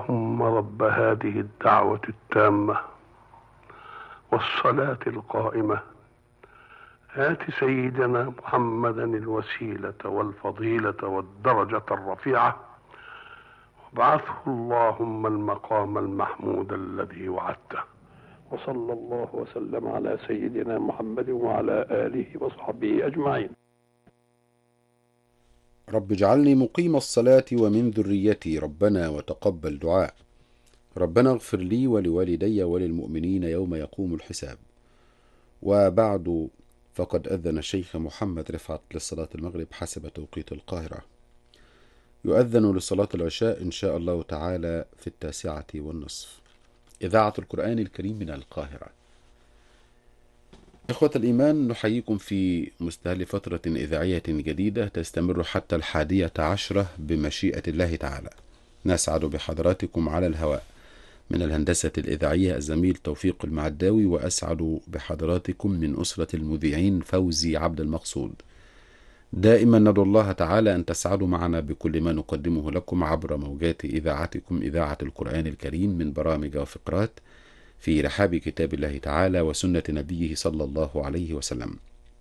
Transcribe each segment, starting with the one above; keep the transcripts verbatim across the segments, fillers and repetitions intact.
اللهم رب هذه الدعوة التامة والصلاة القائمة آت سيدنا محمدا الوسيلة والفضيلة والدرجة الرفيعة وابعثه اللهم المقام المحمود الذي وعدته. وصلى الله وسلم على سيدنا محمد وعلى آله وصحبه أجمعين. رب اجعلني مقيم الصلاة ومن ذريتي ربنا وتقبل دعاء. ربنا اغفر لي ولوالدي وللمؤمنين يوم يقوم الحساب. وبعد، فقد أذن الشيخ محمد رفعت لصلاة المغرب حسب توقيت القاهرة. يؤذن لصلاة العشاء إن شاء الله تعالى في التاسعة والنصف. إذاعة القرآن الكريم من القاهرة. إخوة الإيمان، نحييكم في مستهل فترة إذاعية جديدة تستمر حتى الحادية عشرة بمشيئة الله تعالى. نسعد بحضراتكم على الهواء من الهندسة الإذاعية الزميل توفيق المعداوي، وأسعد بحضراتكم من أسرة المذيعين فوزي عبد المقصود. دائما ندعو الله تعالى أن تسعدوا معنا بكل ما نقدمه لكم عبر موجات إذاعتكم إذاعة القرآن الكريم من برامج وفقرات في رحاب كتاب الله تعالى وسنة نبيه صلى الله عليه وسلم.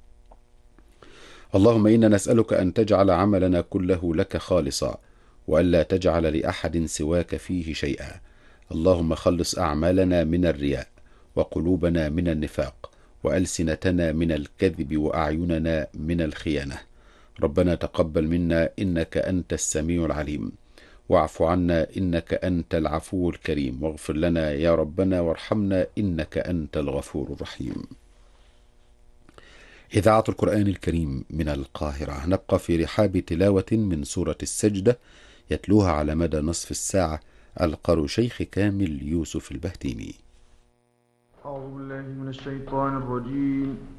اللهم إنا نسألك أن تجعل عملنا كله لك خالصا، وألا تجعل لأحد سواك فيه شيئا. اللهم خلص أعمالنا من الرياء، وقلوبنا من النفاق، وألسنتنا من الكذب، وأعيننا من الخيانة. ربنا تقبل منا إنك أنت السميع العليم، واعف عنا إنك أنت العفو الكريم، واغفر لنا يا ربنا وارحمنا إنك أنت الغفور الرحيم. إذاعة القرآن الكريم من القاهرة. نبقى في رحاب تلاوة من سورة السجدة يتلوها على مدى نصف الساعة القارئ شيخ كامل يوسف البهتيمي. أعوذ بالله من الشيطان الرجيم.